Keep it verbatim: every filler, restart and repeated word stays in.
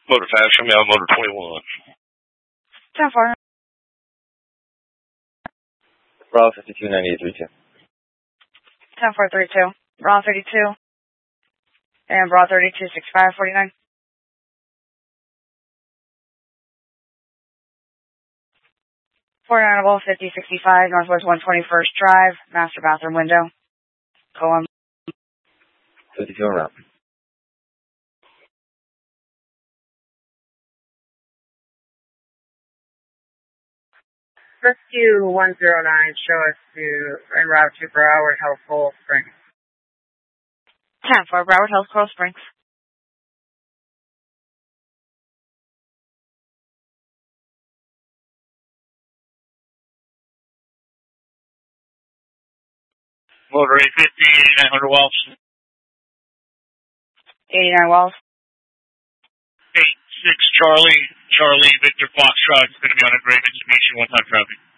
Motor five, show me out motor twenty-one. ten four. Bravo fifty-two ninety-eight thirty-two. ten four thirty-two. Bravo thirty-two. And Bravo thirty-two sixty-five forty-nine. forty-nine fifty sixty-five, Northwest one twenty-first Drive, master bathroom window. Go on. fifty-two around. Rescue one zero nine, show us to en route to Broward Health Coral Springs. ten four, Broward Health Coral Springs. Motor eight fifty, eighty-nine hundred Walls. eighty-nine Walls. eight six Charlie, Charlie, Victor Foxtrot is going to be on a great Mitsubishi one-time traffic.